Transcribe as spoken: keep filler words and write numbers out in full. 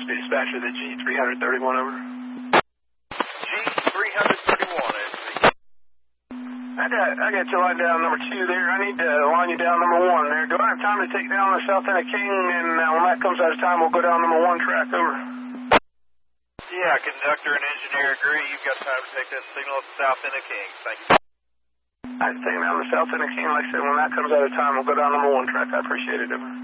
dispatcher, the G three thirty-one, over. G three thirty-one, is the... I got, I got you line down number two there. I need to line you down number one there. Do I have time to take down the South End of King, and uh, when that comes out of time, we'll go down number one track, over? Yeah, conductor and engineer agree. You've got time to take that signal at the South End of King. Thank you. I take down the South End of King. Like I said, when that comes out of time, we'll go down number one track. I appreciate it, over.